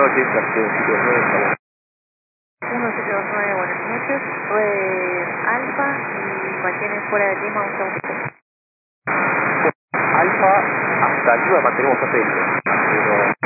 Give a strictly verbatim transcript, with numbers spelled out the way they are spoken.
noches, Arteo siete dos nueve, por favor. uno siete dos nueve, buenas noches. Red Alfa y mantienen fuera de Lima un segundito. Alfa, hasta arriba mantenemos satélite, pero